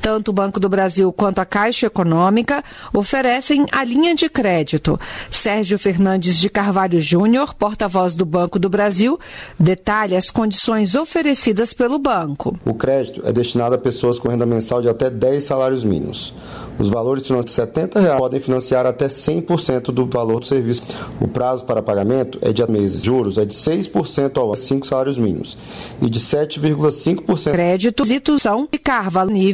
Tanto o Banco do Brasil quanto a Caixa Econômica oferecem a linha de crédito. Sérgio Fernandes de Carvalho Júnior, porta-voz do Banco do Brasil, detalha as condições oferecidas pelo banco. O crédito é destinado a pessoas com renda mensal de até 10 salários mínimos. Os valores financeiros de R$70 podem financiar até 100% do valor do serviço. O prazo para pagamento é de meses. Juros é de 6% ao 5 salários mínimos e de 7,5%. Crédito, são e Carvalho nível